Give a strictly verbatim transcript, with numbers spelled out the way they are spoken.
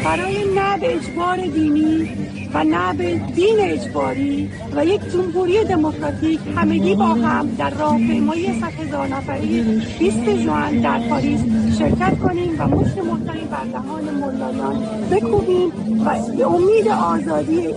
برای نه به اجبار دینی و نه به دین اجباری و یک جمهوری دموکراتیک همگی با هم در راهپیمایی صد هزار نفره بیست ژوئن در پاریس شرکت کنیم و مشت محکمی بر دهان ملایان بکوبیم و به امید آزادی